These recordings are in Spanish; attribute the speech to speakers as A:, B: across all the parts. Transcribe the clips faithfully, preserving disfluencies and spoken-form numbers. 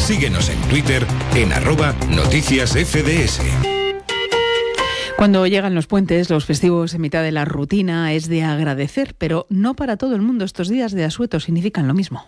A: Síguenos en Twitter en arroba noticias F D S.
B: Cuando llegan los puentes, los festivos en mitad de la rutina, es de agradecer, pero no para todo el mundo. Estos días de asueto significan lo mismo.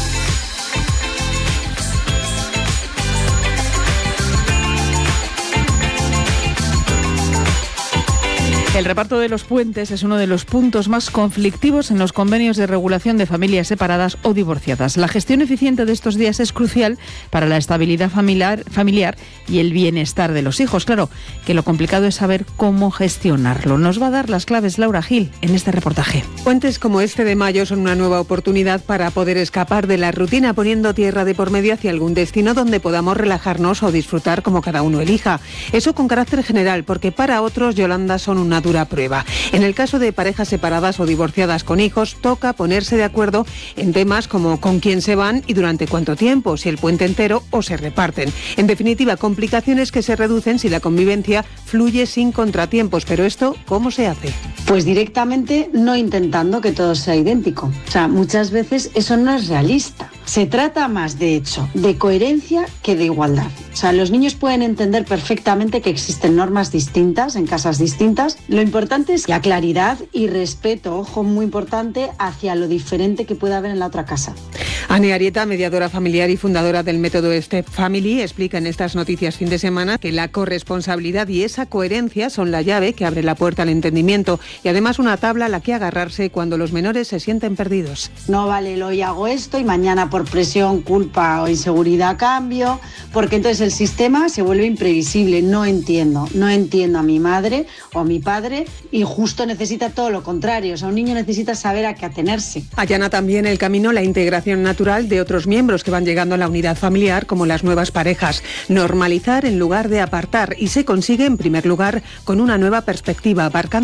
B: El reparto de los puentes es uno de los puntos más conflictivos en los convenios de regulación de familias separadas o divorciadas. La gestión eficiente de estos días es crucial para la estabilidad familiar, familiar y el bienestar de los hijos. Claro que lo complicado es saber cómo gestionarlo. Nos va a dar las claves Laura Gil en este reportaje.
C: Puentes como este de mayo son una nueva oportunidad para poder escapar de la rutina, poniendo tierra de por medio hacia algún destino donde podamos relajarnos o disfrutar como cada uno elija. Eso con carácter general, porque para otros, Yolanda, son una dura prueba. En el caso de parejas separadas o divorciadas con hijos, toca ponerse de acuerdo en temas como con quién se van y durante cuánto tiempo, si el puente entero o se reparten. En definitiva, complicaciones que se reducen si la convivencia fluye sin contratiempos. Pero esto, ¿cómo se hace?
D: Pues directamente no intentando que todo sea idéntico. O sea, muchas veces eso no es realista. Se trata más, de hecho, de coherencia que de igualdad. O sea, los niños pueden entender perfectamente que existen normas distintas en casas distintas. Lo importante es la claridad y respeto, ojo, muy importante, hacia lo diferente que pueda haber en la otra casa.
C: Ane Arieta, mediadora familiar y fundadora del método Step Family, explica en estas noticias fin de semana que la corresponsabilidad y esa coherencia son la llave que abre la puerta al entendimiento y además una tabla a la que agarrarse cuando los menores se sienten perdidos.
D: No vale, hoy hago esto y mañana por presión, culpa o inseguridad cambio, porque entonces el sistema se vuelve imprevisible. No entiendo, no entiendo a mi madre o a mi padre y justo necesita todo lo contrario. O sea, un niño necesita saber a qué atenerse.
C: Allana también el camino la integración natural de otros miembros que van llegando a la unidad familiar, como las nuevas parejas. Normalizar en lugar de apartar, y se consigue en primer lugar con una nueva perspectiva, abarcando